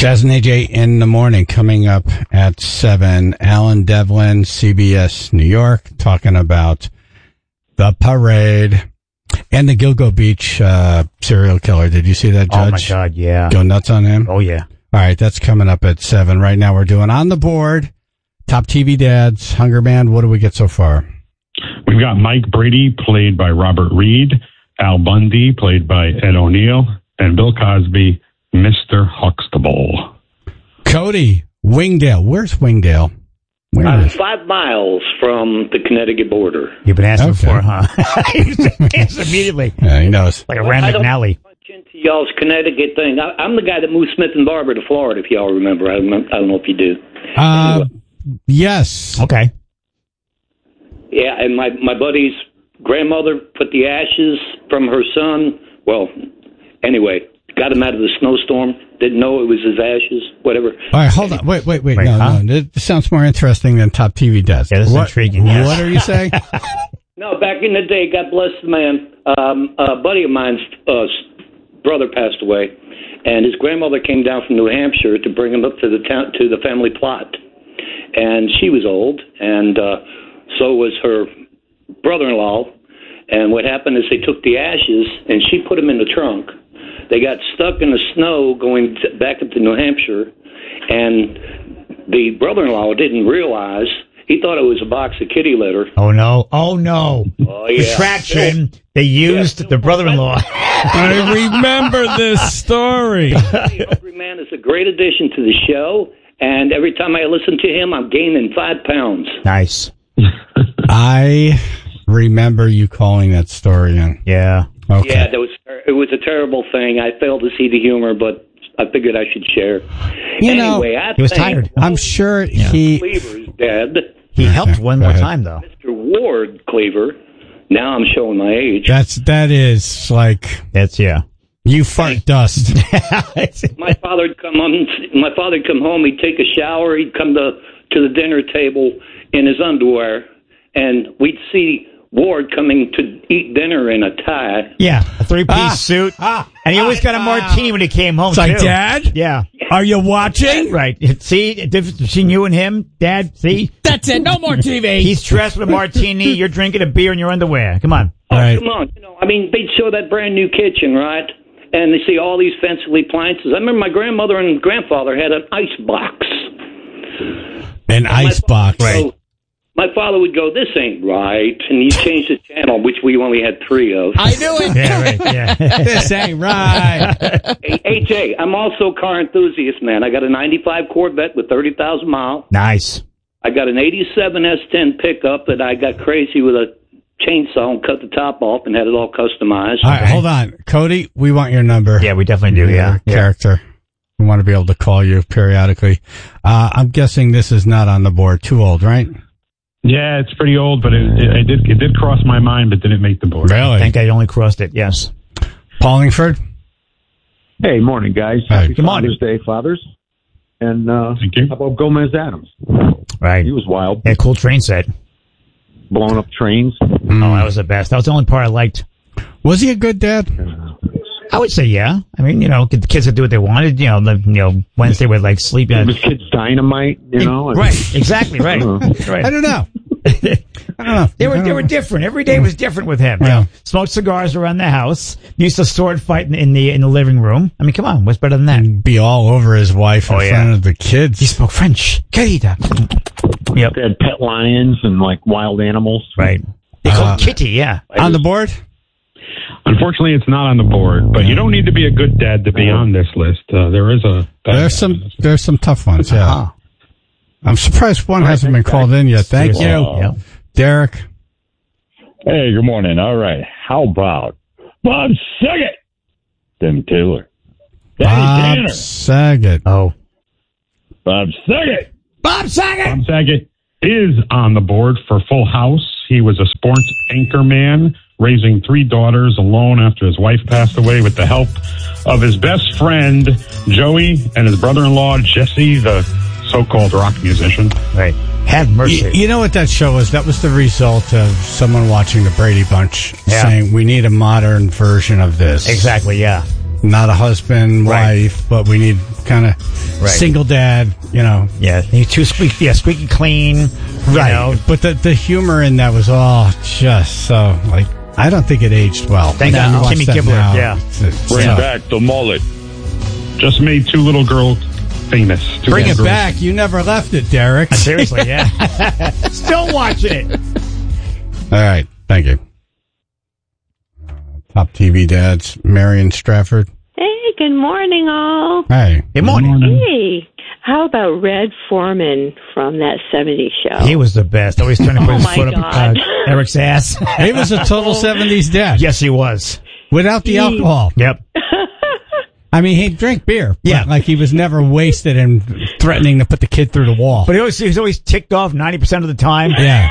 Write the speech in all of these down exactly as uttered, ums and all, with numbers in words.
Chaz and A J in the morning, coming up at seven. Alan Devlin, C B S New York, talking about the parade and the Gilgo Beach uh, serial killer. Did you see that, Judge? Oh, my God, yeah. Go nuts on him? Oh, yeah. All right, that's coming up at seven. Right now we're doing On the Board, Top T V Dads, Hunger Band. What do we get so far? We've got Mike Brady, played by Robert Reed, Al Bundy, played by Ed O'Neill, and Bill Cosby, Mister Huxtable. Cody, Wingdale. Where's Wingdale? Where I'm is five miles from the Connecticut border. You've been asking Okay. for, huh? Answer immediately. Yeah, he knows. Like a I random don't alley. punch into y'all's Connecticut thing. I, I'm the guy that moved Smith and Barber to Florida, if y'all remember. I, remember, I don't know if you do. Uh, yes. Okay. Yeah, and my, my buddy's grandmother put the ashes from her son. Well, anyway, got him out of the snowstorm. Didn't know it was his ashes, whatever. All right, hold on. Wait, wait, wait. Wait, no, huh? no. This sounds more interesting than Top T V Dads. Yeah, this is what, intriguing, yes. What are you saying? No, back in the day, God bless the man, um, a buddy of mine's uh, brother passed away, and his grandmother came down from New Hampshire to bring him up to the town, to the family plot. And she was old, and uh, so was her brother-in-law. And what happened is they took the ashes, and she put them in the trunk. They got stuck in the snow going to, back up to New Hampshire, and the brother-in-law didn't realize. He thought it was a box of kitty litter. Oh, no. Oh, no. Oh, yeah. Retraction. They used Yeah. the brother-in-law. I remember this story. The Hungry Man is a great addition to the show, and every time I listen to him, I'm gaining five pounds. Nice. I remember you calling that story in. Yeah. Okay. Yeah, that was it was a terrible thing. I failed to see the humor, but I figured I should share. You know, anyway, I he was think tired. I'm sure he... Cleaver's dead. He helped one Go more ahead. time, though. Mister Ward Cleaver. Now I'm showing my age. That's, that is like, That's, yeah. you fart dust. My father'd come home. My father'd come home. He'd take a shower. He'd come to to the dinner table in his underwear, and we'd see Ward coming to eat dinner in a tie. Yeah, a three-piece Ah, suit. ah, and he always got a ah, martini when he came home, It's like, too. Dad? Yeah. Are you watching? Right. See, the difference between you and him, Dad? See? That's it. No more T V. He's dressed with a martini. You're drinking a beer in your underwear. Come on. Oh, Right. come on. You know, I mean, they'd show that brand new kitchen, right? And they see all these fancy appliances. I remember my grandmother and grandfather had an ice box. An ice box. So my father would go, "This ain't right," and he'd change the channel, which we only had three of. I knew it. Yeah, right. Yeah. This ain't right. Hey, A J, I'm also a car enthusiast, man. I got a ninety-five Corvette with thirty thousand miles. Nice. I got an eighty-seven S ten pickup that I got crazy with a chainsaw and cut the top off and had it all customized. All right, hold on. Cody, we want your number. Yeah, we definitely do, Your yeah. yeah. Character. We want to be able to call you periodically. Uh, I'm guessing this is not on the board. Too old, right? Yeah, it's pretty old, but it, it, it did it did cross my mind, but didn't make the board. I think I only crossed it, yes. Paulingford? Hey, morning, guys. Hi. Happy Good morning. Father's Day, fathers. And uh, Thank you. how about Gomez Adams? Right. He was wild, Yeah, cool train set. blowing up trains. Mm. Oh, that was the best. That was the only part I liked. Was he a good dad? I would say, yeah. I mean, you know, the kids would do what they wanted. You know, the, you know, Wednesday would like sleep. It Uh, was kids dynamite, you know. and- right. Exactly. Right. Uh-huh. right. I don't know. I don't know. They were I don't they were know. different. Every day was different with him. You Yeah. know, smoked cigars around the house. Used to sword fight in, in the in the living room. I mean, come on, what's better than that? Be all over his wife in Oh, yeah. front of the kids. He spoke French. Querida. Yep. They had pet lions and like wild animals. Right. They called Uh, Kitty. Yeah. On the board? Unfortunately, it's not on the board, but you don't need to be a good dad to be on this list. Uh, there is a bad There's dad some on this. there's some tough ones, yeah. Ah. I'm surprised one hasn't been called in yet. Thank you. Seriously. Yeah. Derek. Hey, good morning. All right. How about Bob Saget? Tim Taylor. Danny Bob Tanner. Saget. Oh. Bob Saget. Bob Saget. Bob Saget is on the board for Full House. He was a sports anchor man, raising three daughters alone after his wife passed away with the help of his best friend, Joey, and his brother-in-law, Jesse, the so-called rock musician. Right. Have mercy. You, you know what that show was? That was the result of someone watching the Brady Bunch Yeah. saying, we need a modern version of this. Exactly. Yeah. not a husband, Right. wife, but we need kind of Right. single dad, you know. Yeah, he's too squeaky. Yeah, squeaky clean. Right. You know. But the, the humor in that was all just so, like, I don't think it aged well. Thank Like, God, you watch Kimmy that Gibbler, now, yeah. it's- it's Bring tough. back the mullet. Just made two little girls famous. Two Bring it little girls. back. You never left it, Derek. Seriously, yeah. Still watching it. All right. Thank you. Uh, top T V dads, Marion Strafford. Hey, good morning, all. Hey. Good morning. Hey, how about Red Foreman from that seventies show? He was the best. Always trying to put Oh, his my foot up God. uh, Eric's ass. He was a total seventies dad. Yes, he was. Without the He- alcohol. Yep. I mean, he'd drink beer. but, Yeah. like he was never wasted and threatening to put the kid through the wall. But he always, he was always ticked off ninety percent of the time. Yeah.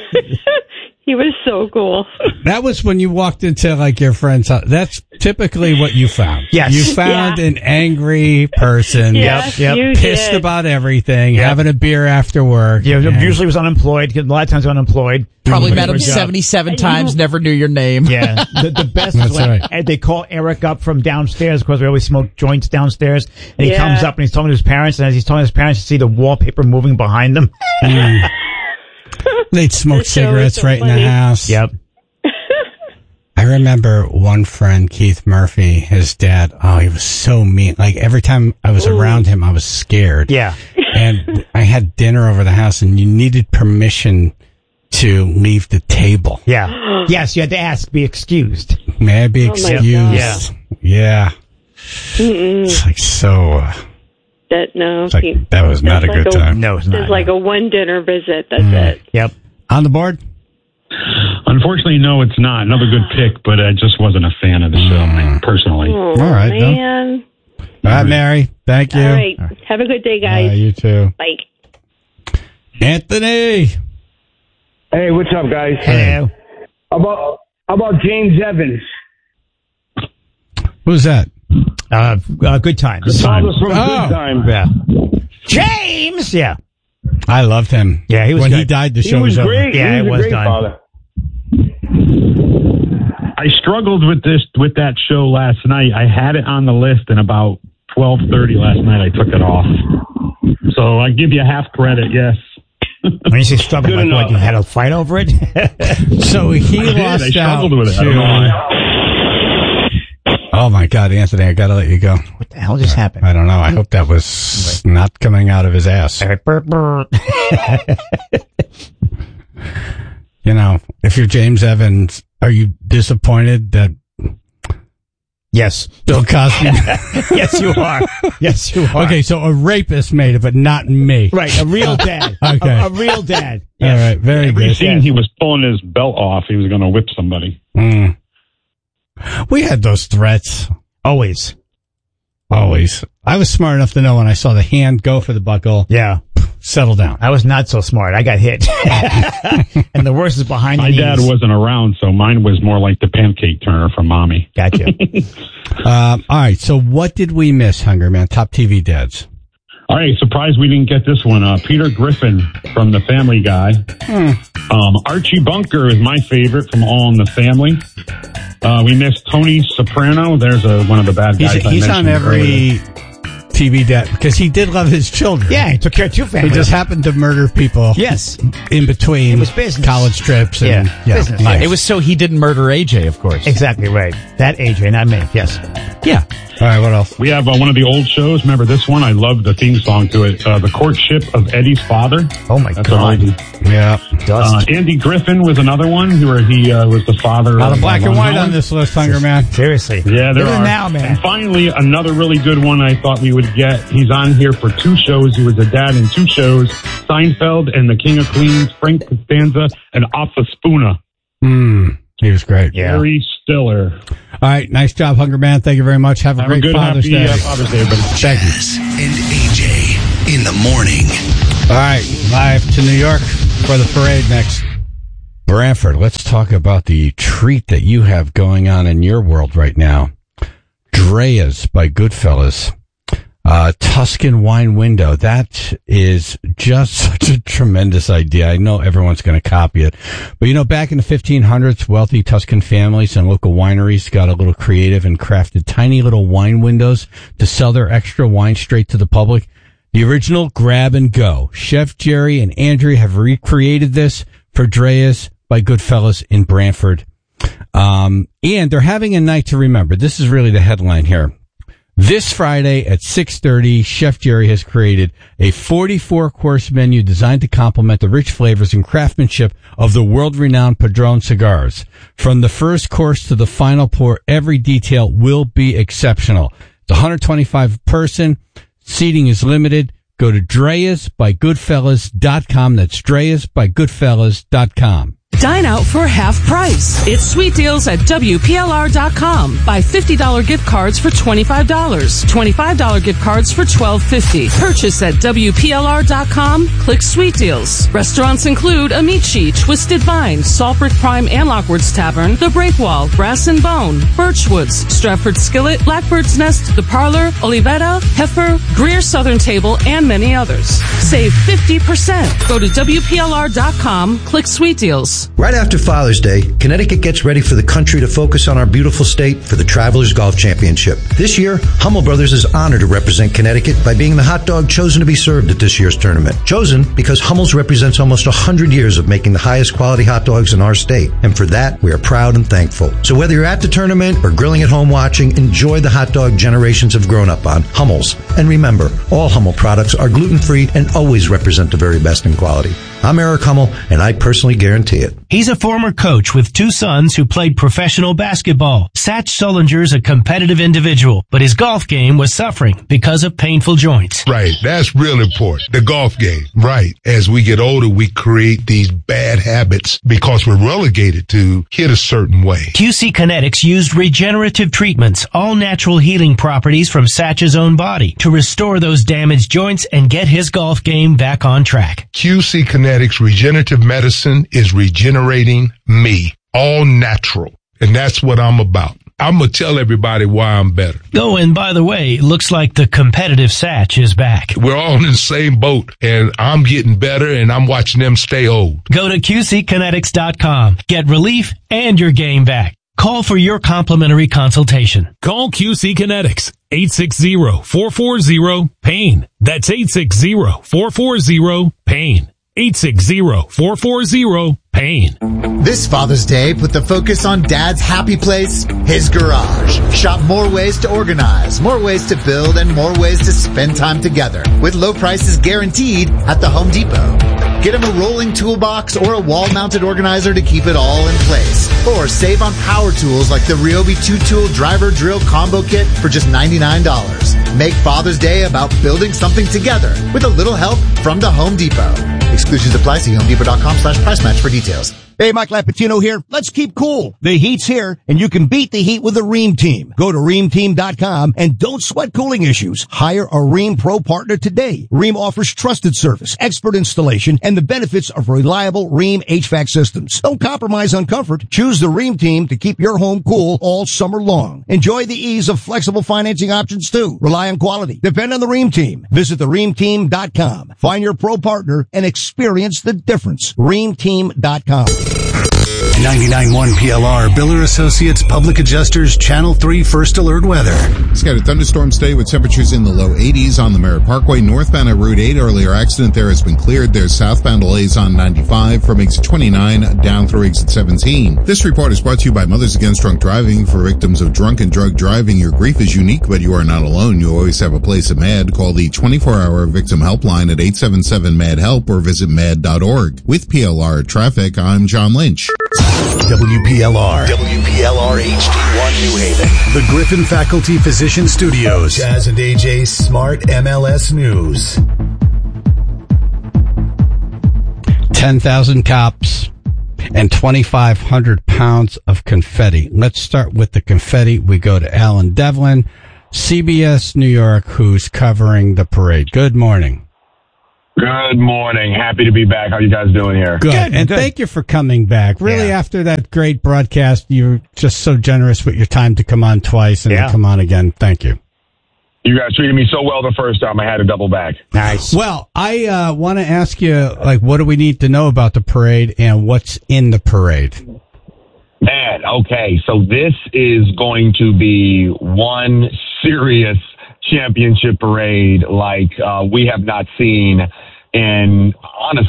He was so cool. That was when you walked into like your friend's house. That's typically what you found. Yes. You found Yeah. an angry person. Yes, yep. you Pissed did. about everything, Yep. having a beer after work. Yeah, and- usually was unemployed. 'Cause a lot of times unemployed. Probably Doing met him a good job. seventy-seven times, never knew your name. Yeah, the, the best That's was when right. and they call Eric up from downstairs because we always smoke joints downstairs, and he Yeah. comes up and he's talking to his parents, and as he's talking to his parents, you see the wallpaper moving behind them. Mm. They'd smoke The show is cigarettes so right in funny. the house. Yep. I remember one friend, Keith Murphy, his dad. Oh, he was so mean. Like every time I was Ooh. around him, I was scared. Yeah. And I had dinner over the house, and you needed permission to leave the table. Yeah. Yes, you had to ask, be excused. May I be Oh, my excused? God. Yeah. Yeah. Mm-mm. It's like so. Uh, That no, it's like he- that was not a that's like good a- time. No, it's It's not. like a one dinner visit. That's Mm. it. Yep. On the board. Unfortunately, no, it's not. Another good pick, but I just wasn't a fan of the show, man, personally. Oh, All right, then. man. All right, Mary. Thank you. All right. Have a good day, guys. Uh, you too. Bye. Anthony. Hey, what's up, guys? Hello. How about how about James Evans? Who's that? Uh, uh, good times. Good time. Father from Oh. Good Time. Yeah. James. Yeah. I loved him. Yeah, he was when he good. died. The He show was was over. great. Yeah, he it was, was a great done. father. I struggled with this with that show last night. I had it on the list, and about twelve thirty last night, I took it off. So I give you half credit. Yes. When you say struggle, Good like what, enough. you had a fight over it? So he I did. lost I out struggled with it. I don't know to. why. Oh my God, Anthony! I gotta let you go. What the hell just happened? I don't know. I hope that was not coming out of his ass. All right, burp, burp. You know, if you're James Evans, are you disappointed that Yes. Bill Cosby? Yes, you are. Yes, you are. Okay, so a rapist made it, but not me. Right, a real dad. Okay. A, a real dad. All right, very Every good. scene he was pulling his belt off, he was going to whip somebody. Mm. We had those threats Always. always. I was smart enough to know when I saw the hand go for the buckle, Yeah. settle down. I was not so smart. I got hit. And the worst is behind My the dad knees. wasn't around, so mine was more like the pancake turner from Mommy. Gotcha. Um, all right, so what did we miss, Hunger Man? Top T V dads. All right, surprised we didn't get this one. Uh, Peter Griffin from The Family Guy. Um, Archie Bunker is my favorite from All in the Family. Uh, we missed Tony Soprano. There's a, one of the bad guys. He's, I he's on mentioned every earlier. T V dad because he did love his children. Yeah, he took care of two He families. just happened to murder people. Yes. In between It was business. college trips and Yeah, business. yeah. It was so he didn't murder A J, of course. Exactly right. That A J, not me. Yes. Yeah. All right, what else? We have uh, one of the old shows. Remember this one? I love the theme song to it. Uh, the Courtship of Eddie's Father. Oh, my That's God. an oldie. Yeah. Uh, Dust. Andy Griffin was another one where he uh, was the father. A lot of of black uh, and Ron white Howard. on this list, Hunger Man. Seriously. Yeah, there Even are. now, man. And finally, another really good one I thought we would get. He's on here for two shows. He was a dad in two shows. Seinfeld and The King of Queens, Frank Costanza, and Alpha Spooner. Hmm. He was great. Yeah. Barry Stiller. All right, nice job, Hunger Man. Thank you very much. Have a Have great a good Father's happy Day. uh, Father's Day, everybody. Thank you. Jazz and A J in the morning. All right, live to New York for the parade next. Branford, let's talk about the treat that you have going on in your world right now. Dreas by Goodfellas. Uh, Tuscan wine window. That is just such a tremendous idea. I know everyone's going to copy it. But, you know, back in the fifteen hundreds, wealthy Tuscan families and local wineries got a little creative and crafted tiny little wine windows to sell their extra wine straight to the public. The original grab and go. Chef Jerry and Andrea have recreated this for Drea's by Goodfellas in Brantford. Um, and they're having a night to remember. This is really the headline here. This Friday at six thirty, Chef Jerry has created a forty-four course menu designed to complement the rich flavors and craftsmanship of the world-renowned Padron cigars. From the first course to the final pour, every detail will be exceptional. It's one hundred twenty-five person. Seating is limited. Go to Dreas by Goodfellas dot com. That's Dreas by Goodfellas dot com. Dine out for half price. It's sweet deals at W P L R dot com. Buy fifty dollars gift cards for twenty-five dollars. twenty-five dollars gift cards for twelve fifty. Purchase at W P L R dot com. Click sweet deals. Restaurants include Amici, Twisted Vine, Saltbrick Prime and Lockwood's Tavern, The Breakwall, Brass and Bone, Birchwoods, Stratford Skillet, Blackbird's Nest, The Parlor, Olivetta, Heifer, Greer Southern Table, and many others. Save fifty percent. Go to W P L R dot com. Click sweet deals. Right after Father's Day, Connecticut gets ready for the country to focus on our beautiful state for the Travelers Golf Championship. This year, Hummel Brothers is honored to represent Connecticut by being the hot dog chosen to be served at this year's tournament. Chosen because Hummel's represents almost one hundred years of making the highest quality hot dogs in our state. And for that, we are proud and thankful. So whether you're at the tournament or grilling at home watching, enjoy the hot dog generations have grown up on, Hummel's. And remember, all Hummel products are gluten-free and always represent the very best in quality. I'm Eric Hummel, and I personally guarantee it. He's a former coach with two sons who played professional basketball. Satch Sullinger's a competitive individual, but his golf game was suffering because of painful joints. Right. That's real important. The golf game. Right. As we get older, we create these bad habits because we're relegated to hit a certain way. Q C Kinetics used regenerative treatments, all natural healing properties from Satch's own body, to restore those damaged joints and get his golf game back on track. Q C Kinetics Regenerative Medicine is regenerating me. All natural. And that's what I'm about. I'm going to tell everybody why I'm better. Oh, and by the way, looks like the competitive Satch is back. We're all in the same boat, and I'm getting better, and I'm watching them stay old. Go to Q C Kinetics dot com. Get relief and your game back. Call for your complimentary consultation. Call Q C Kinetics, eight six zero, four four zero, PAIN. That's eight six zero, four four zero, PAIN. eight six zero, four four zero, PAIN. This Father's Day, put the focus on Dad's happy place, his garage. Shop more ways to organize, more ways to build, and more ways to spend time together. With low prices guaranteed at the Home Depot. Get him a rolling toolbox or a wall-mounted organizer to keep it all in place. Or save on power tools like the Ryobi two-tool driver drill combo kit for just ninety-nine dollars. Make Father's Day about building something together with a little help from the Home Depot. Exclusions apply. See homedepot.com slash price match for details. Hey, Mike Lapatino here. Let's keep cool. The heat's here, and you can beat the heat with the Rheem Team. Go to Rheem Team dot com and don't sweat cooling issues. Hire a Rheem Pro partner today. Rheem offers trusted service, expert installation, and the benefits of reliable Rheem H V A C systems. Don't compromise on comfort. Choose the Rheem Team to keep your home cool all summer long. Enjoy the ease of flexible financing options too. Rely on quality. Depend on the Rheem Team. Visit the Rheem Team dot com. Find your pro partner and experience the difference. Rheem Team dot com. ninety-nine point one P L R, Biller Associates Public Adjusters, Channel three First Alert Weather. It's got a thunderstorm today with temperatures in the low eighties on the Merritt Parkway. Northbound at Route eight, earlier accident there has been cleared. There's southbound delays on ninety-five from exit twenty-nine down through exit seventeen. This report is brought to you by Mothers Against Drunk Driving. For victims of drunk and drug driving, your grief is unique, but you are not alone. You always have a place at MAD. Call the twenty-four hour victim helpline at eight seven seven M A D HELP or visit mad dot org. With P L R Traffic, I'm John Lynch. W P L R. W P L R H D one New Haven. The Griffin Faculty Physician Studios. Jazz and A J's Smart M L S News. ten thousand cops and twenty-five hundred pounds of confetti. Let's start with the confetti. We go to Alan Devlin, C B S New York, who's covering the parade. Good morning. Good morning. Happy to be back. How you guys doing here? Good. good and good. Thank you for coming back. Really, yeah. After that great broadcast, you're just so generous with your time to come on twice and yeah. then come on again. Thank you. You guys treated me so well the first time, I had to double back. Nice. Well, I uh, want to ask you, like, what do we need to know about the parade and what's in the parade? Man, okay, so this is going to be one serious championship parade like uh, we have not seen in, honestly,